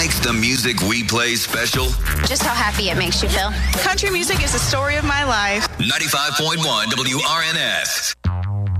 makes the music we play special? Just how happy it makes you feel. Country music is the story of my life. 95.1 WRNS.